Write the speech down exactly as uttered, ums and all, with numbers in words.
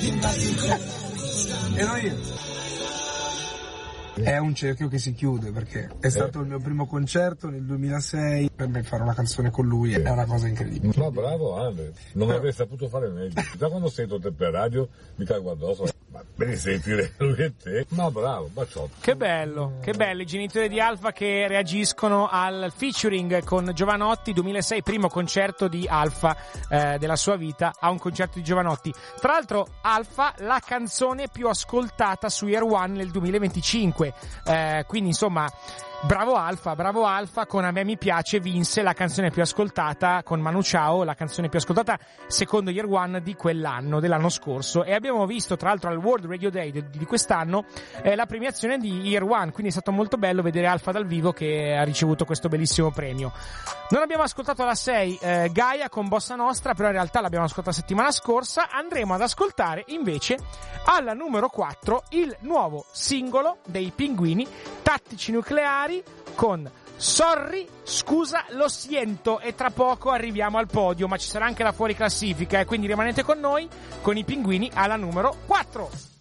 E noi è un cerchio che si chiude, perché è stato il mio primo concerto nel duemilasei, per me fare una canzone con lui è una cosa incredibile. Ma bravo Ale, non Però... avrei saputo fare meglio. Da quando sento te per radio mi cago addosso. Ma bene sentire lui e te, ma bravo, baciotto. Che bello, che bello, i genitori di Alfa che reagiscono al featuring con Jovanotti, duemilasei, primo concerto di Alfa eh, della sua vita, a un concerto di Jovanotti. Tra l'altro Alfa, la canzone più ascoltata su Air One nel duemilaventicinque, eh, quindi insomma... Bravo Alfa, bravo Alfa, con A me mi piace vinse la canzone più ascoltata con Manu Chao, la canzone più ascoltata secondo Year One di quell'anno, dell'anno scorso, e abbiamo visto tra l'altro al World Radio Day di, di quest'anno eh, la premiazione di Year One, quindi è stato molto bello vedere Alfa dal vivo che ha ricevuto questo bellissimo premio. Non abbiamo ascoltato alla sei eh, Gaia con Bossa Nostra, però in realtà l'abbiamo ascoltata settimana scorsa. Andremo ad ascoltare invece alla numero quattro il nuovo singolo dei Pinguini, Tattici Nucleari, con Sorry, scusa, lo siento, e tra poco arriviamo al podio, ma ci sarà anche la fuori classifica, e quindi rimanete con noi con i Pinguini alla numero quattro.